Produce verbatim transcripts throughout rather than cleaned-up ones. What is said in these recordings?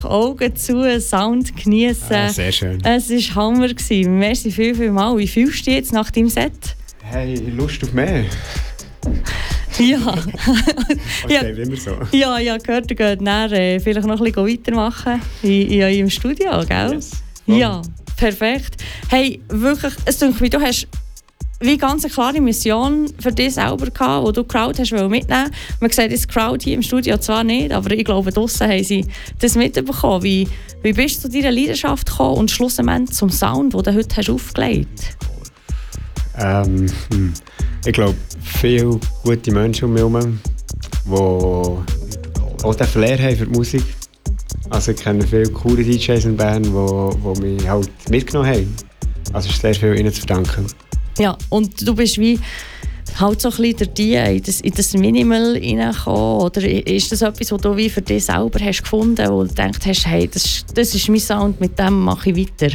Augen zu, Sound genießen. Ah, sehr schön. Es war Hammer. Merci viel, viel mal. Wie fühlst du dich jetzt nach deinem Set? Hey, Lust auf mehr? Ja. Okay, wie immer so. Ja, ja, gehört, ihr geht dann, äh, vielleicht noch ein bisschen weitermachen in, in eurem Studio, gell? Yes. Ja, perfekt. Hey, wirklich, es denke mich, du hast wie ganz eine klare Mission für dich selber gehabt, die du die Crowd hast mitnehmen. Man sieht das Crowd hier im Studio zwar nicht, aber ich glaube, draussen haben sie das mitbekommen. Wie, wie bist du zu deiner Leidenschaft gekommen und schlussendlich zum Sound, den du heute hast aufgelegt hast? Ähm, hm. Ich glaube, viele gute Menschen um mich herum, die auch den Flair haben für die Musik. Also ich kenne viele coole D Js in Bern, die mich halt mitgenommen haben. Also es ist sehr viel ihnen zu verdanken. Ja, und du bist wie halt so ein bisschen durch die in das, in das Minimal reingekommen, oder ist das etwas, was du wie für dich selber hast gefunden, wo du gedacht hast, hey, das, das ist mein Sound, mit dem mache ich weiter?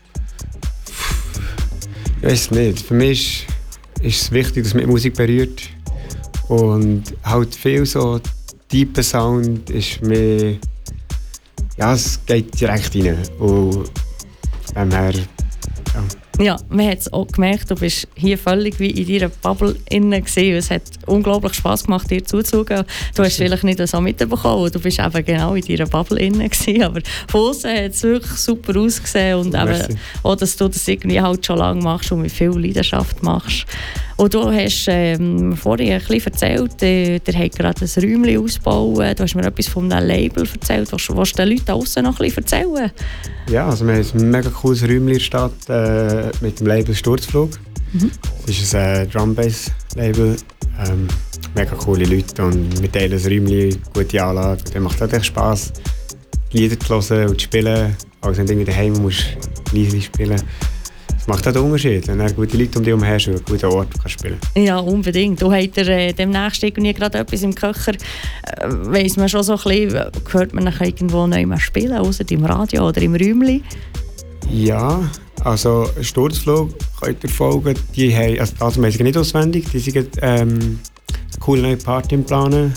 Ich weiß es nicht. Für mich ist, ist es wichtig, dass mich Musik berührt. Und halt viel so tiefer Sound ist mir, ja, es geht direkt rein. Und von dem her, ja. Ja, man hat es auch gemerkt, du bist hier völlig wie in deiner Bubble innen gewesen. Es hat unglaublich Spass gemacht, dir zuzuschauen. Du hast es vielleicht nicht so mitbekommen, du bist eben genau in deiner Bubble innen gewesen. Aber von außen hat es wirklich super ausgesehen und eben auch, dass du das irgendwie halt schon lange machst und mit viel Leidenschaft machst. Und du hast ähm, vorhin ein bisschen erzählt, äh, ihr habt gerade ein Räumchen ausbauen. Du hast mir etwas von einem Label erzählt. Willst du den Leuten aussen noch ein bisschen erzählen? Ja, also wir haben ein mega cooles Räumchen in der Stadt äh, mit dem Label Sturzflug. Mhm. Das ist ein äh, Drum-Bass-Label. Ähm, mega coole Leute und wir teilen das Räumchen, gute Anlage. Dann macht es echt Spass, Lieder zu hören und zu spielen. Also wenn du daheim musst, leise spielen. Das macht auch den Unterschied, wenn du gute Leute um dich herum hast und einen guten Ort kannst spielen. Ja, unbedingt. Du hast äh, demnächst irgendwie gerade etwas im Köcher. Äh, weiss man schon so ein bisschen, hört man noch irgendwo neu mal spielen, außer im Radio oder im Räumchen? Ja, also Sturzflug könnt ihr folgen. Die haben, also, also wir sind nicht auswendig, die sind ähm, eine coole neue Party im Planen.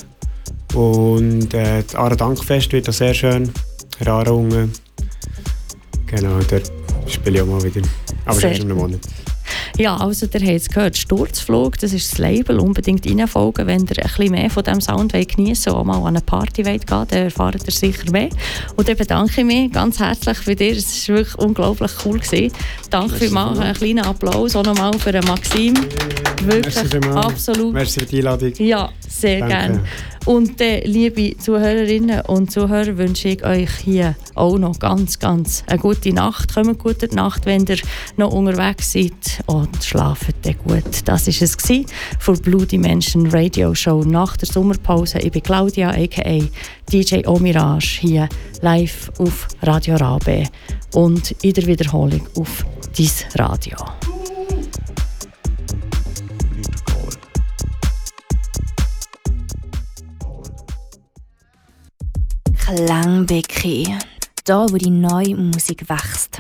Und äh, das Aare Dankfest wird auch sehr schön. Rare Unge. Genau, dort spiele ich auch mal wieder. Aber schon in einem Monat. Ja, also ihr habt es gehört, Sturzflug, das ist das Label, unbedingt reinfolgen, wenn ihr ein bisschen mehr von diesem Sound geniessen wollt und auch mal an eine Party gehen wollt, dann erfahrt ihr sicher mehr. Und dann bedanke ich mich ganz herzlich für dir, es war wirklich unglaublich cool gewesen. Danke vielmals, einen kleinen Applaus auch nochmal für den Maxim. Wirklich absolut. Merci für die Einladung. Ja, sehr gerne. Und äh, liebe Zuhörerinnen und Zuhörer, wünsche ich euch hier auch noch ganz, ganz eine gute Nacht. Kommt gut in die Nacht, wenn ihr noch unterwegs seid, und schlaft dann gut. Das war es von Blue Dimension Radio Show nach der Sommerpause. Ich bin Claudia, aka D J Omirage, hier live auf Radio Rabe und in der Wiederholung auf Dies Radio. Klangbecke, da wo die neue Musik wächst.